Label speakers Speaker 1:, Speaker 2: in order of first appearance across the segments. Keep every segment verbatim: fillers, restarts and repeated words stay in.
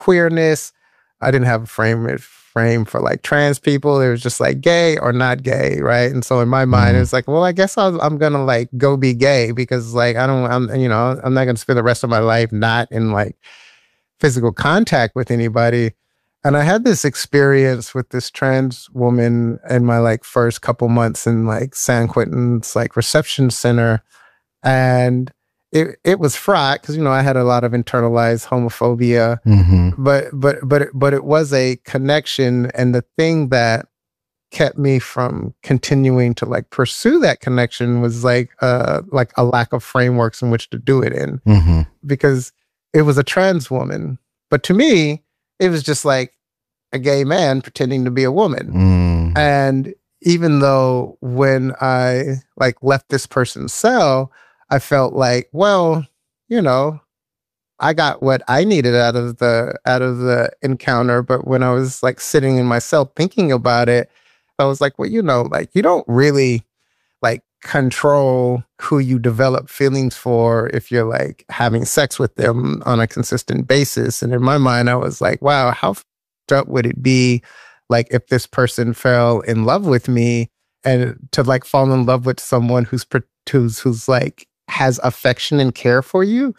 Speaker 1: queerness. I didn't have a frame frame for like trans people. It was just like gay or not gay, right? And so in my mind, mm-hmm. it was like, well, I guess I'll, I'm gonna like go be gay because like I don't, I'm you know, I'm not gonna spend the rest of my life not in like physical contact with anybody. And I had this experience with this trans woman in my like first couple months in like San Quentin's like reception center, and It it was fraught because, you know, I had a lot of internalized homophobia, mm-hmm. but but but it, but it was a connection, and the thing that kept me from continuing to like pursue that connection was like uh like a lack of frameworks in which to do it in, mm-hmm. because it was a trans woman, but to me it was just like a gay man pretending to be a woman, mm. and even though when I like left this person's cell, I felt like, well, you know, I got what I needed out of the out of the encounter. But when I was like sitting in my cell thinking about it, I was like, well, you know, like you don't really like control who you develop feelings for if you're like having sex with them on a consistent basis. And in my mind, I was like, wow, how f***ed up would it be like if this person fell in love with me, and to like fall in love with someone who's who's who's like has affection and care for you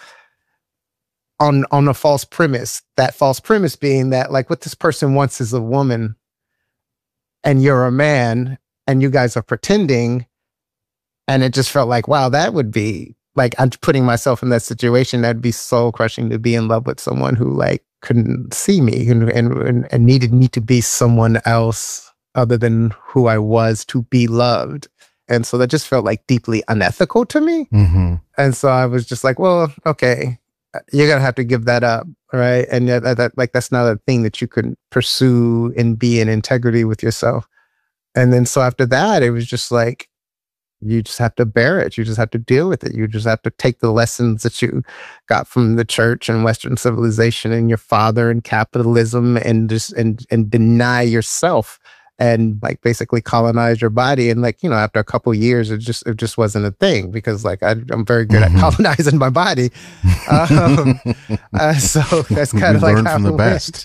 Speaker 1: on on a false premise. That false premise being that like what this person wants is a woman and you're a man and you guys are pretending. And it just felt like, wow, that would be like, I'm putting myself in that situation. That'd be soul crushing to be in love with someone who like couldn't see me and, and, and needed me to be someone else other than who I was to be loved. And so that just felt like deeply unethical to me. Mm-hmm. And so I was just like, well, okay, you're going to have to give that up, right? And that, that, like, that's not a thing that you could pursue and be in integrity with yourself. And then so after that, it was just like, you just have to bear it. You just have to deal with it. You just have to take the lessons that you got from the church and Western civilization and your father and capitalism, and just and and deny yourself and like basically colonize your body. And like, you know, after a couple of years, it just it just wasn't a thing because like I, I'm very good mm-hmm. at colonizing my body. Um, uh, so that's kind of like
Speaker 2: learn
Speaker 1: how
Speaker 2: from the
Speaker 1: it
Speaker 2: best.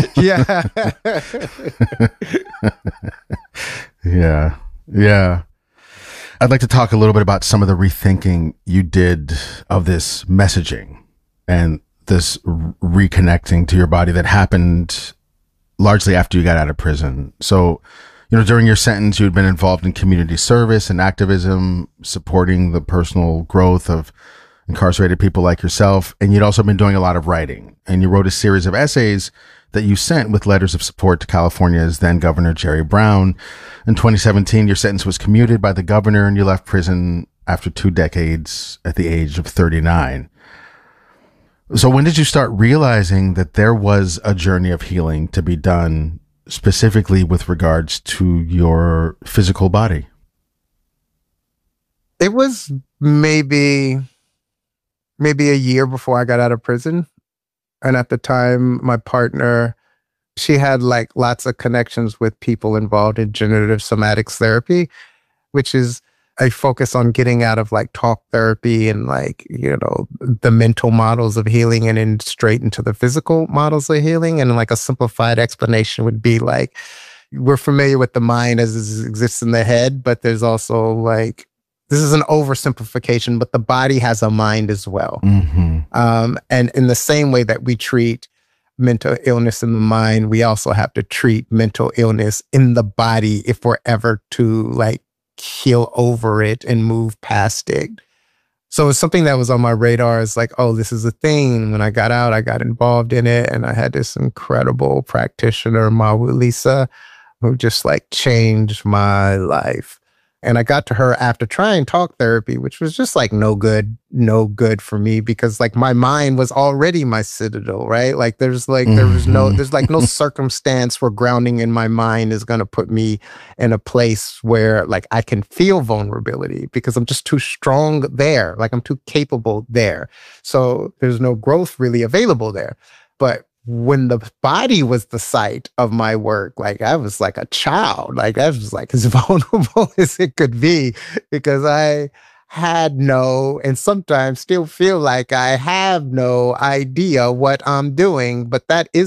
Speaker 1: yeah.
Speaker 2: yeah. Yeah. I'd like to talk a little bit about some of the rethinking you did of this messaging and this reconnecting to your body that happened largely after you got out of prison. So, you know, during your sentence, you had been involved in community service and activism, supporting the personal growth of incarcerated people like yourself. And you'd also been doing a lot of writing. And you wrote a series of essays that you sent with letters of support to California's then Governor Jerry Brown. In twenty seventeen, your sentence was commuted by the governor and you left prison after two decades at the age of thirty-nine. So when did you start realizing that there was a journey of healing to be done specifically with regards to your physical body?
Speaker 1: It was maybe, maybe a year before I got out of prison. And at the time, my partner, she had like lots of connections with people involved in generative somatics therapy, which is a focus on getting out of like talk therapy and like, you know, the mental models of healing and then straight into the physical models of healing. And like a simplified explanation would be like, we're familiar with the mind as it exists in the head, but there's also like, this is an oversimplification, but the body has a mind as well. Mm-hmm. Um, and in the same way that we treat mental illness in the mind, we also have to treat mental illness in the body if we're ever to like heal over it and move past it. So it's something that was on my radar. It's like, oh, this is a thing. When I got out, I got involved in it. And I had this incredible practitioner, Mawu Lisa, who just like changed my life. And I got to her after trying talk therapy, which was just like no good, no good for me because like my mind was already my citadel, right? Like there's like, mm-hmm. there was no, there's like no circumstance where grounding in my mind is going to put me in a place where like I can feel vulnerability because I'm just too strong there. Like I'm too capable there. So there's no growth really available there. But when the body was the site of my work, like I was like a child, like I was like as vulnerable as it could be because I had no, and sometimes still feel like I have no idea what I'm doing, but that is